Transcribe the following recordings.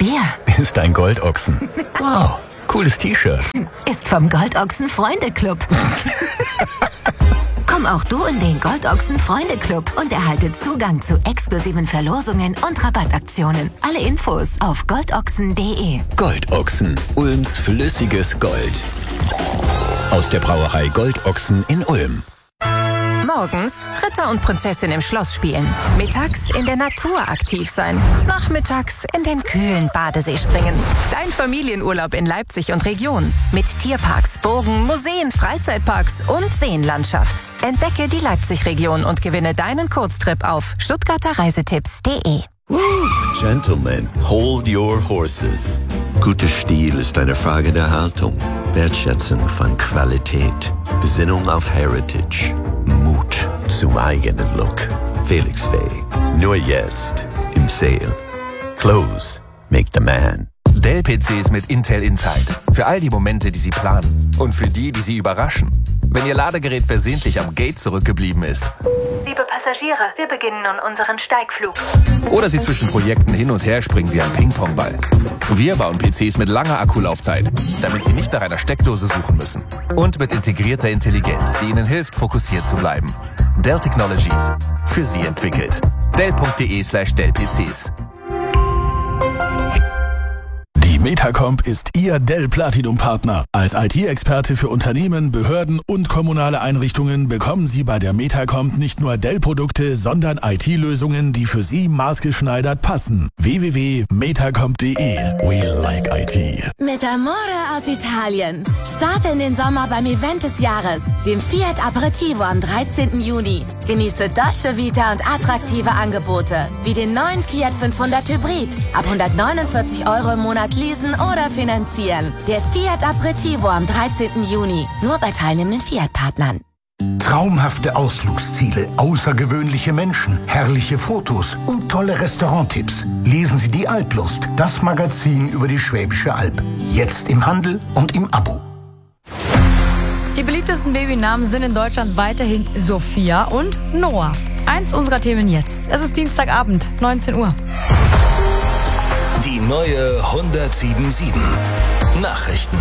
Bier. Ist ein Goldochsen. Wow, cooles T-Shirt. Ist vom Goldochsen Freunde-Club. Komm auch du in den Goldochsen Freunde-Club und erhalte Zugang zu exklusiven Verlosungen und Rabattaktionen. Alle Infos auf goldochsen.de. Goldochsen, Ulms flüssiges Gold. Aus der Brauerei Goldochsen in Ulm. Morgens Ritter und Prinzessin im Schloss spielen. Mittags in der Natur aktiv sein. Nachmittags in den kühlen Badesee springen. Dein Familienurlaub in Leipzig und Region. Mit Tierparks, Burgen, Museen, Freizeitparks und Seenlandschaft. Entdecke die Leipzig-Region und gewinne deinen Kurztrip auf stuttgarterreisetipps.de. Gentlemen, hold your horses. Guter Stil ist eine Frage der Haltung, Wertschätzung von Qualität, Besinnung auf Heritage, Mut zum eigenen Look. Felix Faye, nur jetzt im Sale. Clothes make the man. Dell-PCs mit Intel Inside. Für all die Momente, die Sie planen. Und für die Sie überraschen. Wenn Ihr Ladegerät versehentlich am Gate zurückgeblieben ist. Liebe Passagiere, wir beginnen nun unseren Steigflug. Oder Sie zwischen Projekten hin und her springen wie ein Ping-Pong-Ball. Wir bauen PCs mit langer Akkulaufzeit, damit Sie nicht nach einer Steckdose suchen müssen. Und mit integrierter Intelligenz, die Ihnen hilft, fokussiert zu bleiben. Dell Technologies. Für Sie entwickelt. Dell.de/Dell-PCs. Die Metacomp ist Ihr Dell Platinum-Partner. Als IT-Experte für Unternehmen, Behörden und kommunale Einrichtungen bekommen Sie bei der Metacomp nicht nur Dell-Produkte, sondern IT-Lösungen, die für Sie maßgeschneidert passen. www.metacomp.de. We like IT. Mit Amore aus Italien. Starte in den Sommer beim Event des Jahres, dem Fiat Aperitivo am 13. Juni. Genieße Dolce Vita und attraktive Angebote, wie den neuen Fiat 500 Hybrid. Ab 149 € im Monat leasen oder finanzieren. Der Fiat Aperitivo am 13. Juni. Nur bei teilnehmenden Fiat-Partnern. Traumhafte Ausflugsziele, außergewöhnliche Menschen, herrliche Fotos und tolle Restauranttipps. Lesen Sie die Alplust, das Magazin über die Schwäbische Alb. Jetzt im Handel und im Abo. Die beliebtesten Babynamen sind in Deutschland weiterhin Sophia und Noah. Eins unserer Themen jetzt. Es ist Dienstagabend, 19 Uhr. Die neue 107.7 Nachrichten.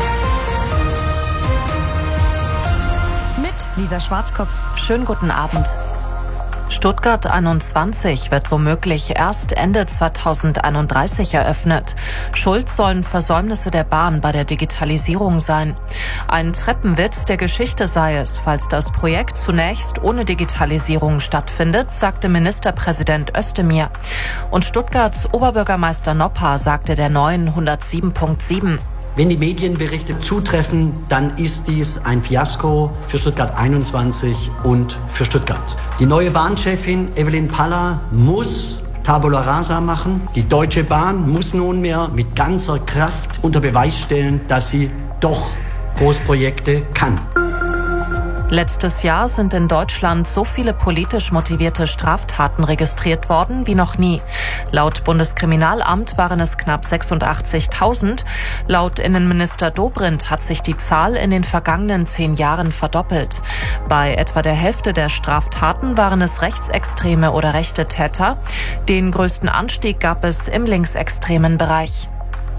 Mit Lisa Schwarzkopf. Schönen guten Abend. Stuttgart 21 wird womöglich erst Ende 2031 eröffnet. Schuld sollen Versäumnisse der Bahn bei der Digitalisierung sein. Ein Treppenwitz der Geschichte sei es, falls das Projekt zunächst ohne Digitalisierung stattfindet, sagte Ministerpräsident Özdemir. Und Stuttgarts Oberbürgermeister Nopper sagte der neuen 107.7. Wenn die Medienberichte zutreffen, dann ist dies ein Fiasko für Stuttgart 21 und für Stuttgart. Die neue Bahnchefin Evelyn Paller muss Tabula Rasa machen. Die Deutsche Bahn muss nunmehr mit ganzer Kraft unter Beweis stellen, dass sie doch Großprojekte kann. Letztes Jahr sind in Deutschland so viele politisch motivierte Straftaten registriert worden wie noch nie. Laut Bundeskriminalamt waren es knapp 86.000. Laut Innenminister Dobrindt hat sich die Zahl in den vergangenen 10 Jahren verdoppelt. Bei etwa der Hälfte der Straftaten waren es rechtsextreme oder rechte Täter. Den größten Anstieg gab es im linksextremen Bereich.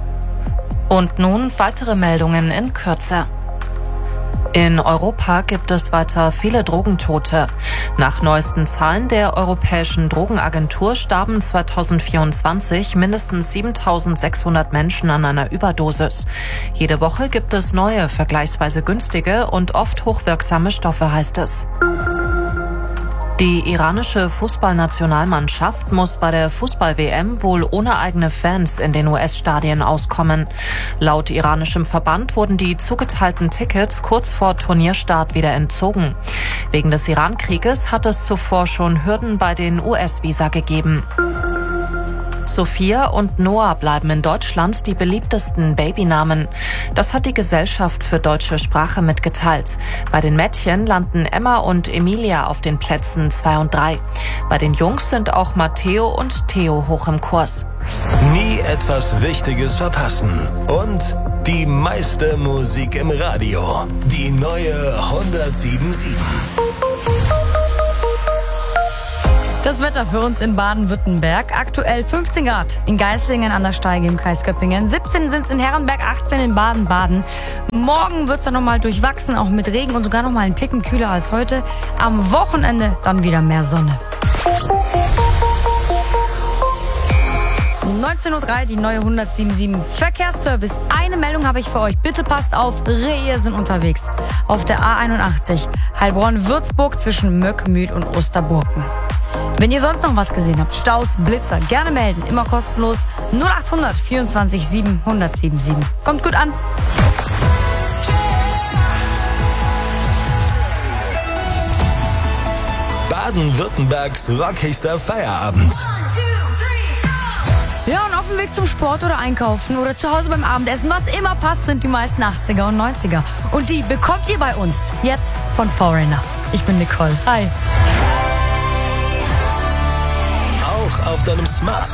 Und nun weitere Meldungen in Kürze. In Europa gibt es weiter viele Drogentote. Nach neuesten Zahlen der Europäischen Drogenagentur starben 2024 mindestens 7.600 Menschen an einer Überdosis. Jede Woche gibt es neue, vergleichsweise günstige und oft hochwirksame Stoffe, heißt es. Die iranische Fußballnationalmannschaft muss bei der Fußball-WM wohl ohne eigene Fans in den US-Stadien auskommen. Laut iranischem Verband wurden die zugeteilten Tickets kurz vor Turnierstart wieder entzogen. Wegen des Iran-Krieges hat es zuvor schon Hürden bei den US-Visa gegeben. Sophia und Noah bleiben in Deutschland die beliebtesten Babynamen. Das hat die Gesellschaft für deutsche Sprache mitgeteilt. Bei den Mädchen landen Emma und Emilia auf den Plätzen 2 und 3. Bei den Jungs sind auch Matteo und Theo hoch im Kurs. Nie etwas Wichtiges verpassen. Und die meiste Musik im Radio. Die neue 107.7. Das Wetter für uns in Baden-Württemberg. Aktuell 15 Grad in Geislingen an der Steige im Kreis Göppingen. 17 sind es in Herrenberg, 18 in Baden-Baden. Morgen wird es dann nochmal durchwachsen, auch mit Regen und sogar nochmal einen Ticken kühler als heute. Am Wochenende dann wieder mehr Sonne. 19:03 Uhr, die neue 107.7 Verkehrsservice. Eine Meldung habe ich für euch. Bitte passt auf, Rehe sind unterwegs. Auf der A81 Heilbronn-Würzburg zwischen Möckmühl und Osterburken. Wenn ihr sonst noch was gesehen habt, Staus, Blitzer, gerne melden. Immer kostenlos 0800 24 7 1077. Kommt gut an. Baden-Württembergs rockigster Feierabend. Ja, und auf dem Weg zum Sport oder Einkaufen oder zu Hause beim Abendessen, was immer passt, sind die meisten 80er und 90er. Und die bekommt ihr bei uns jetzt von Foreigner. Ich bin Nicole. Hi. Auch auf deinem Smartphone.